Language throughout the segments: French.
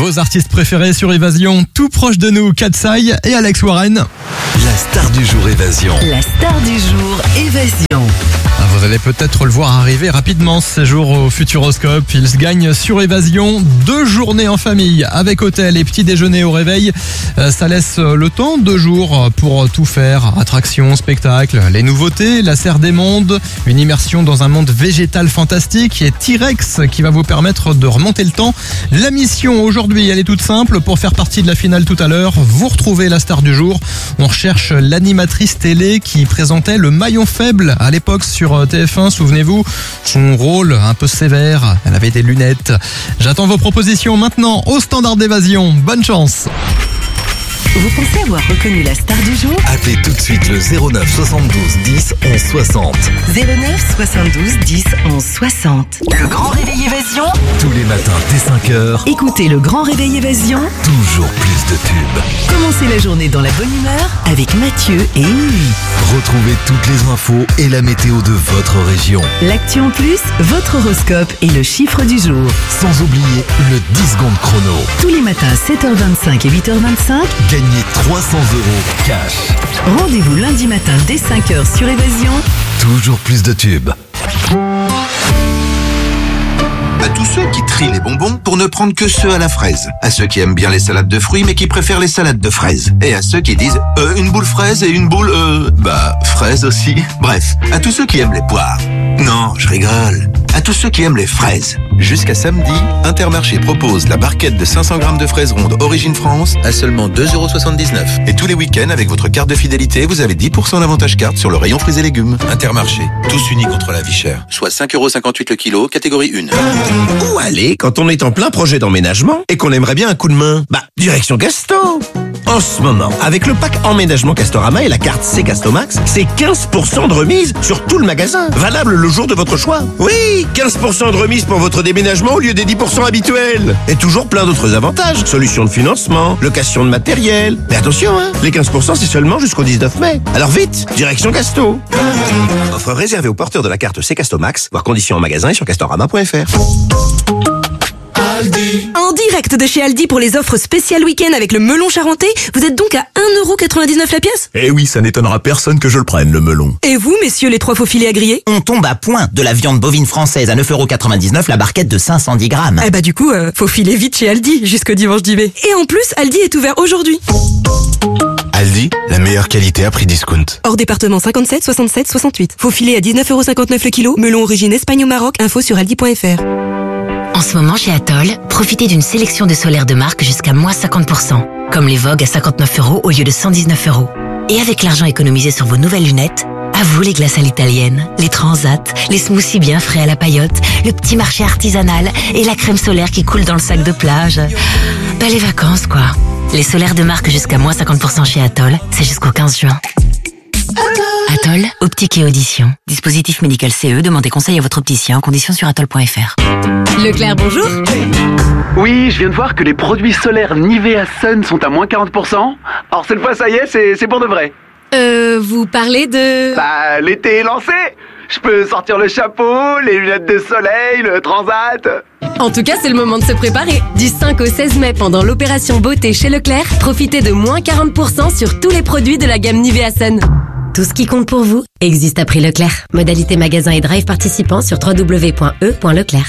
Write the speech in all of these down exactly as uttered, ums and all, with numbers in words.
Vos artistes préférés sur Évasion, tout proche de nous, Katsai et Alex Warren. La star du jour Évasion. La star du jour Évasion. Vous allez peut-être le voir arriver rapidement ce séjour au Futuroscope. Il se gagne sur Évasion deux journées en famille avec hôtel et petit déjeuner au réveil. Ça laisse le temps, deux jours pour tout faire. Attractions, spectacles, les nouveautés, la serre des mondes, une immersion dans un monde végétal fantastique et T-Rex qui va vous permettre de remonter le temps. La mission aujourd'hui, elle est toute simple. Pour faire partie de la finale tout à l'heure, vous retrouvez la star du jour. On recherche l'animatrice télé qui présentait le maillon faible à l'époque sur T F un, souvenez-vous, son rôle un peu sévère, elle avait des lunettes. J'attends vos propositions maintenant au standard d'Évasion. Bonne chance. Vous pensez avoir reconnu la star du jour? Appelez tout de suite le zéro neuf soixante-douze dix onze soixante. zéro neuf soixante-douze dix onze soixante. Le Grand Réveil Évasion. Tous les matins dès cinq heures. Écoutez le Grand Réveil Évasion. Toujours plus de tubes. Commencez la journée dans la bonne humeur avec Mathieu et Émilie. Retrouvez toutes les infos et la météo de votre région. L'actu en plus, votre horoscope et le chiffre du jour. Sans oublier le dix secondes chrono. Tous les matins à sept heures vingt-cinq et huit heures vingt-cinq. Gagnez trois cents euros cash. Rendez-vous lundi matin dès cinq heures sur Évasion. Toujours plus de tubes. À tous ceux qui trient les bonbons pour ne prendre que ceux à la fraise. À ceux qui aiment bien les salades de fruits mais qui préfèrent les salades de fraises. Et à ceux qui disent euh, une boule fraise et une boule euh... bah fraise aussi. Bref, à tous ceux qui aiment les poires. Non, je rigole. À tous ceux qui aiment les fraises. Jusqu'à samedi, Intermarché propose la barquette de cinq cents grammes de fraises rondes Origine France à seulement deux euros soixante-dix-neuf. Et tous les week-ends, avec votre carte de fidélité, vous avez dix pour cent d'avantage carte sur le rayon fruits et légumes. Intermarché, tous unis contre la vie chère. Soit cinq euros cinquante-huit le kilo, catégorie un. Où aller quand on est en plein projet d'emménagement et qu'on aimerait bien un coup de main? Bah, direction Casto. En ce moment, avec le pack emménagement Castorama et la carte C Castomax, c'est quinze pour cent de remise sur tout le magasin. Valable le jour de votre choix. Oui, quinze pour cent de remise pour votre déménagement au lieu des dix pour cent habituels. Et toujours plein d'autres avantages. Solutions de financement, location de matériel. Mais attention, hein, les quinze pour cent c'est seulement jusqu'au dix-neuf mai. Alors vite, direction Casto. Offre réservée aux porteurs de la carte C Castomax, voir conditions en magasin et sur castorama point f r. En direct de chez Aldi pour les offres spéciales week-end avec le melon charentais, vous êtes donc à un euro quatre-vingt-dix-neuf la pièce? Eh oui, ça n'étonnera personne que je le prenne, le melon. Et vous, messieurs les trois faux filets à griller? On tombe à point de la viande bovine française à neuf euros quatre-vingt-dix-neuf la barquette de cinq cent dix grammes. Eh bah du coup, euh, faut filer vite chez Aldi jusqu'au dimanche dix mai. Et en plus, Aldi est ouvert aujourd'hui. Aldi, la meilleure qualité à prix discount. Hors département cinquante-sept, soixante-sept, soixante-huit. Faux filet à dix-neuf euros cinquante-neuf le kilo. Melon origine Espagne au Maroc. Info sur aldi point f r. En ce moment chez Atoll, profitez d'une sélection de solaires de marque jusqu'à moins cinquante pour cent. Comme les Vogue à cinquante-neuf euros au lieu de cent dix-neuf euros. Et avec l'argent économisé sur vos nouvelles lunettes, à vous les glaces à l'italienne, les transats, les smoothies bien frais à la paillote, le petit marché artisanal et la crème solaire qui coule dans le sac de plage. Bah les vacances quoi. Les solaires de marque jusqu'à moins cinquante pour cent chez Atoll, c'est jusqu'au quinze juin. Atoll, optique et audition. Dispositif médical C E, demandez conseil à votre opticien en conditions sur atoll point f r. Leclerc, bonjour. Oui, je viens de voir que les produits solaires Nivea Sun sont à moins quarante pour cent. Alors cette fois, ça y est, c'est, c'est pour de vrai. Euh, vous parlez de... Bah, l'été est lancé. Je peux sortir le chapeau, les lunettes de soleil, le transat. En tout cas, c'est le moment de se préparer. Du cinq au seize mai, pendant l'opération beauté chez Leclerc, profitez de moins quarante pour cent sur tous les produits de la gamme Nivea Sun. Tout ce qui compte pour vous existe à prix Leclerc. Modalité magasin et drive participant sur w w w point e point leclerc.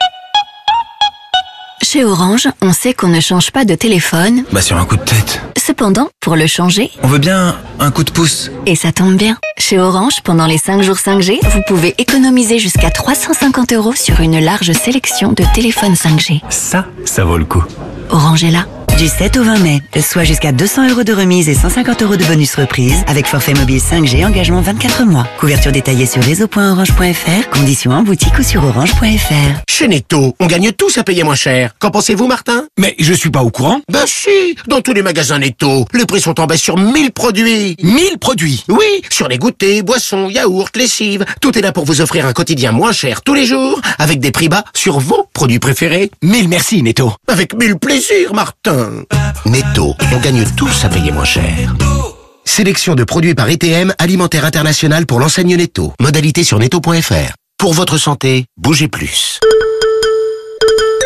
Chez Orange, on sait qu'on ne change pas de téléphone. Bah sur un coup de tête. Cependant, pour le changer, on veut bien un coup de pouce. Et ça tombe bien. Chez Orange, pendant les cinq jours cinq G, vous pouvez économiser jusqu'à trois cent cinquante euros sur une large sélection de téléphones cinq G. Ça, ça vaut le coup. Orange est là. Du sept au vingt mai, soit jusqu'à deux cents euros de remise et cent cinquante euros de bonus reprise avec forfait mobile cinq G, engagement vingt-quatre mois. Couverture détaillée sur réseau point orange point f r, conditions en boutique ou sur orange point f r. Chez Netto, on gagne tous à payer moins cher. Qu'en pensez-vous, Martin? Mais je suis pas au courant. Ben si, dans tous les magasins Netto, les prix sont en baisse sur mille produits. mille produits? Oui, sur les goûters, boissons, yaourts, lessives. Tout est là pour vous offrir un quotidien moins cher tous les jours, avec des prix bas sur vos produits préférés. Mille merci, Netto. Avec mille plaisirs, Martin. Netto, on gagne tous à payer moins cher. Sélection de produits par E T M, Alimentaire International pour l'enseigne Netto. Modalité sur netto point f r. Pour votre santé, bougez plus.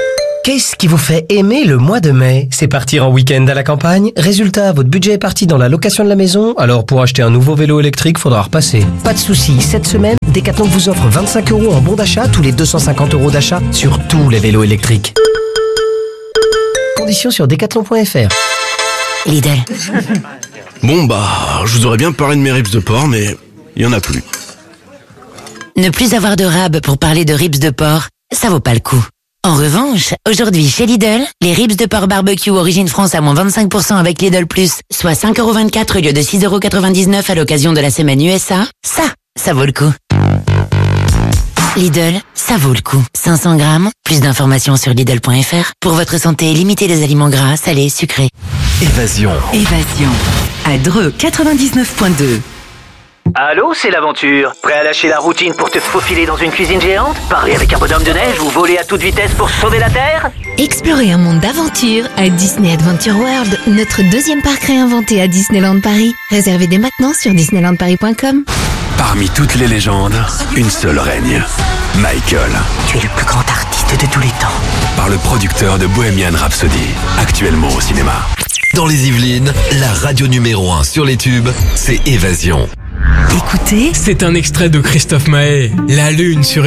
Qu'est-ce qui vous fait aimer le mois de mai? C'est partir en week-end à la campagne? Résultat, votre budget est parti dans la location de la maison? Alors pour acheter un nouveau vélo électrique, faudra repasser. Pas de souci, cette semaine, Decathlon vous offre vingt-cinq euros en bon d'achat tous les deux cent cinquante euros d'achat sur tous les vélos électriques. Conditions sur decathlon point f r. Lidl. Bon bah, je vous aurais bien parlé de mes ribs de porc, mais il y en a plus. Ne plus avoir de rab pour parler de ribs de porc, ça vaut pas le coup. En revanche, aujourd'hui chez Lidl, les ribs de porc barbecue origine France à moins vingt-cinq pour cent avec Lidl Plus, soit cinq euros vingt-quatre au lieu de six euros quatre-vingt-dix-neuf à l'occasion de la semaine U S A. Ça, ça vaut le coup. Lidl, ça vaut le coup. cinq cents grammes, plus d'informations sur Lidl point f r. Pour votre santé, limitez les aliments gras, salés, sucrés. Évasion. Évasion. À Dreux quatre-vingt-dix-neuf point deux. Allô, c'est l'aventure. Prêt à lâcher la routine pour te faufiler dans une cuisine géante? Parler avec un bonhomme de neige ou voler à toute vitesse pour sauver la Terre? Explorez un monde d'aventure à Disney Adventure World, notre deuxième parc réinventé à Disneyland Paris. Réservez dès maintenant sur disneyland paris point com. Parmi toutes les légendes, une seule règne. Michael. Tu es le plus grand artiste de tous les temps. Par le producteur de Bohemian Rhapsody, actuellement au cinéma. Dans les Yvelines, la radio numéro un sur les tubes, c'est Évasion. Écoutez, c'est un extrait de Christophe Maé, La Lune sur